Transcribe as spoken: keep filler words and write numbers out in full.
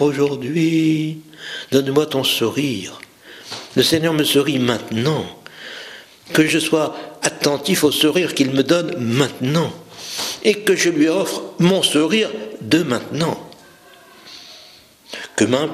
Aujourd'hui, donne-moi ton sourire. Le Seigneur me sourit maintenant. Que je sois attentif au sourire qu'il me donne maintenant. Et que je lui offre mon sourire de maintenant. Que